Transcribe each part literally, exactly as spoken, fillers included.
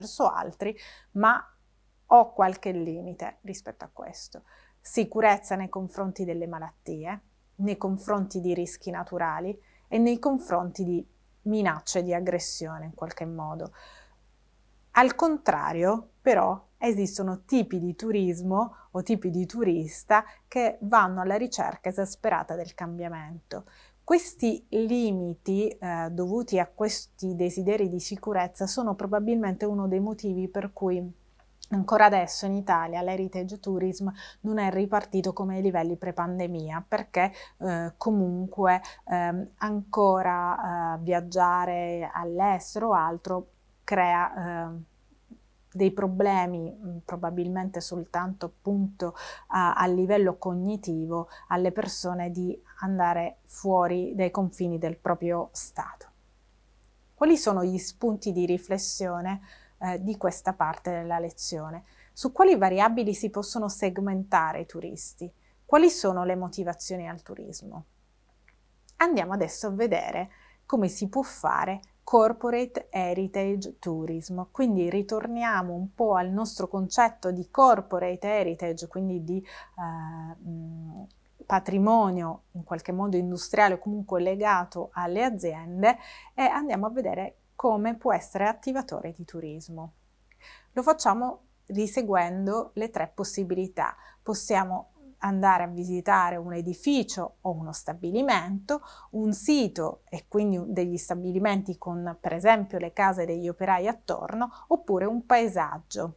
verso altri, ma ho qualche limite rispetto a questo. Sicurezza nei confronti delle malattie, nei confronti di rischi naturali e nei confronti di minacce di aggressione in qualche modo. Al contrario, però, esistono tipi di turismo o tipi di turista che vanno alla ricerca esasperata del cambiamento. Questi limiti eh, dovuti a questi desideri di sicurezza sono probabilmente uno dei motivi per cui ancora adesso in Italia l'heritage tourism non è ripartito come ai livelli pre-pandemia, perché eh, comunque ehm, ancora eh, viaggiare all'estero o altro crea eh, dei problemi, mh, probabilmente soltanto appunto a, a livello cognitivo, alle persone di andare fuori dai confini del proprio stato. Quali sono gli spunti di riflessione eh, di questa parte della lezione? Su quali variabili si possono segmentare i turisti? Quali sono le motivazioni al turismo? Andiamo adesso a vedere come si può fare Corporate Heritage Tourism, quindi ritorniamo un po' al nostro concetto di Corporate Heritage, quindi di eh, mh, patrimonio in qualche modo industriale o comunque legato alle aziende, e andiamo a vedere come può essere attivatore di turismo. Lo facciamo riseguendo le tre possibilità. Possiamo andare a visitare un edificio o uno stabilimento, un sito e quindi degli stabilimenti con per esempio le case degli operai attorno, oppure un paesaggio.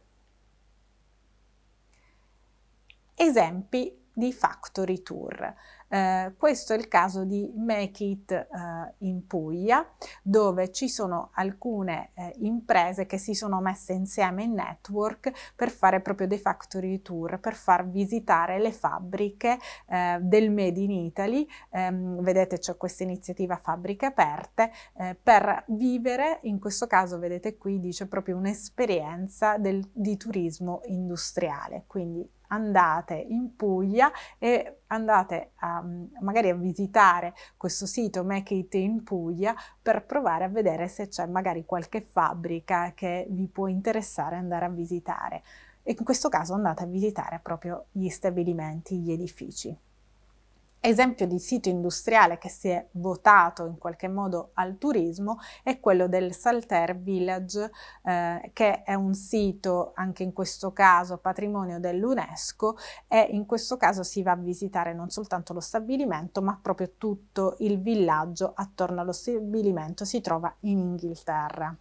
Esempi di factory tour. Eh, questo è il caso di Make It eh, in Puglia, dove ci sono alcune eh, imprese che si sono messe insieme in network per fare proprio dei factory tour, per far visitare le fabbriche eh, del Made in Italy. Eh, vedete c'è questa iniziativa Fabbriche Aperte, eh, per vivere, in questo caso vedete qui dice proprio un'esperienza di turismo industriale, quindi andate in Puglia e andate a, magari a visitare questo sito Make It in Puglia per provare a vedere se c'è magari qualche fabbrica che vi può interessare andare a visitare. E in questo caso andate a visitare proprio gli stabilimenti, gli edifici. Esempio di sito industriale che si è votato in qualche modo al turismo è quello del Salterre Village, eh, che è un sito anche in questo caso patrimonio dell'UNESCO, e in questo caso si va a visitare non soltanto lo stabilimento ma proprio tutto il villaggio attorno allo stabilimento. Si trova in Inghilterra.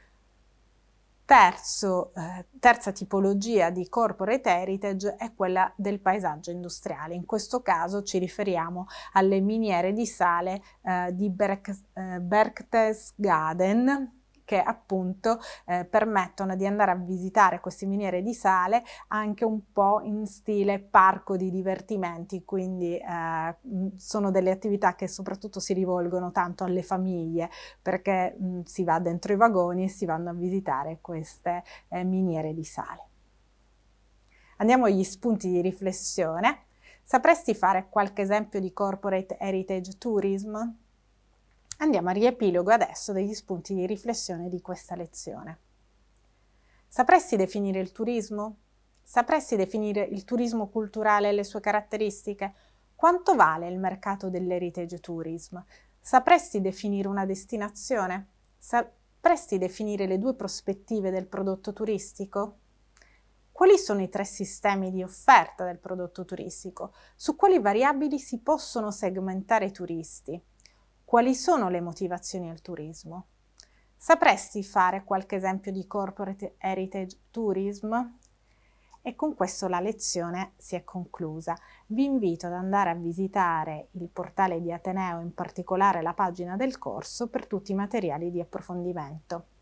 Terzo, eh, terza tipologia di corporate heritage è quella del paesaggio industriale. In questo caso ci riferiamo alle miniere di sale eh, di Berch, eh, Berchtesgaden, che appunto eh, permettono di andare a visitare queste miniere di sale anche un po' in stile parco di divertimenti, quindi eh, sono delle attività che soprattutto si rivolgono tanto alle famiglie, perché mh, si va dentro i vagoni e si vanno a visitare queste eh, miniere di sale. Andiamo agli spunti di riflessione. Sapresti fare qualche esempio di corporate heritage tourism? Andiamo a riepilogo adesso degli spunti di riflessione di questa lezione. Sapresti definire il turismo? Sapresti definire il turismo culturale e le sue caratteristiche? Quanto vale il mercato dell'heritage tourism? Sapresti definire una destinazione? Sapresti definire le due prospettive del prodotto turistico? Quali sono i tre sistemi di offerta del prodotto turistico? Su quali variabili si possono segmentare i turisti? Quali sono le motivazioni al turismo? Sapresti fare qualche esempio di corporate heritage tourism? E con questo la lezione si è conclusa. Vi invito ad andare a visitare il portale di Ateneo, in particolare la pagina del corso, per tutti i materiali di approfondimento.